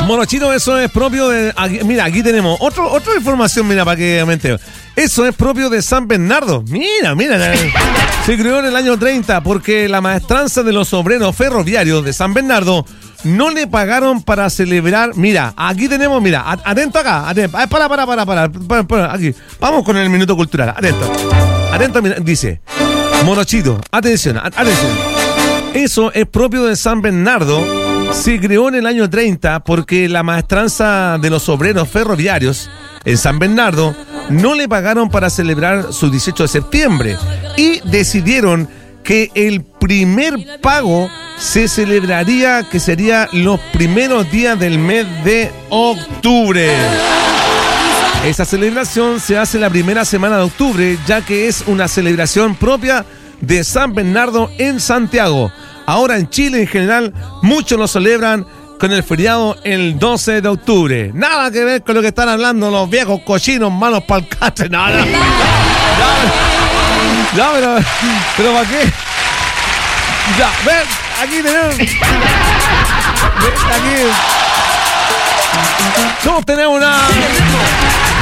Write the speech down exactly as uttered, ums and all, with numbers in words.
Monochito, eso es propio de... Aquí, mira, aquí tenemos otro, otra información, mira, para que aumente. Eso es propio de San Bernardo. Mira, mira. Se creó en el año treinta porque la maestranza de los obreros ferroviarios de San Bernardo no le pagaron para celebrar. Mira, aquí tenemos, mira, atento acá, atento. Para, para, para, para, para, para, aquí. Vamos con el minuto cultural, atento. Atento, mira, dice, Monochito, atención, atención. Eso es propio de San Bernardo. Se creó en el año treinta porque la maestranza de los obreros ferroviarios en San Bernardo no le pagaron para celebrar su dieciocho de septiembre y decidieron que el primer pago se celebraría, que sería los primeros días del mes de octubre. Esa celebración se hace la primera semana de octubre, ya que es una celebración propia de San Bernardo en Santiago. Ahora en Chile en general muchos lo celebran con el feriado el doce de octubre. Nada que ver con lo que están hablando los viejos cochinos malos pa'l catre. No, no. Ya, pero, pero ¿para qué? Ya, ven, aquí tenemos. Ven, aquí. No tenemos nada.